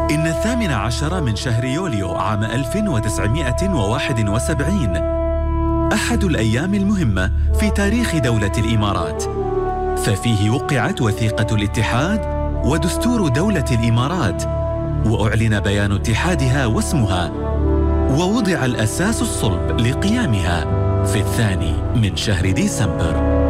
إن 18 من شهر يوليو عام 1971 أحد الأيام المهمة في تاريخ دولة الإمارات، ففيه وقعت وثيقة الاتحاد ودستور دولة الإمارات، وأعلن بيان اتحادها واسمها، ووضع الأساس الصلب لقيامها في 2 من شهر ديسمبر.